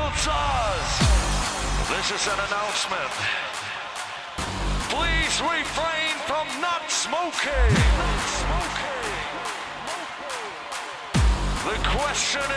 announcers, this is an announcement. Please refrain from not smoking. The question